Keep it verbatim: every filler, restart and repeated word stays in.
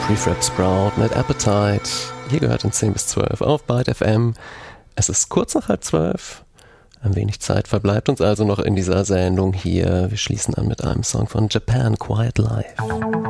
Prefab Sprout mit Appetite. Hier gehört in zehn bis zwölf auf Byte F M. Es ist kurz nach halb zwölf. Ein wenig Zeit verbleibt uns also noch in dieser Sendung hier. Wir schließen an mit einem Song von Japan, Quiet Life.